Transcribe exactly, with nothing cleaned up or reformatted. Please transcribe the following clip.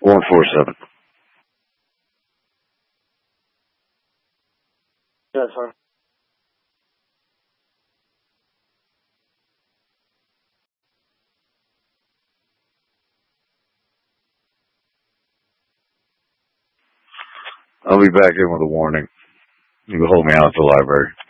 one four seven. That's fine. I'll be back in with a warning. You can hold me out at the library.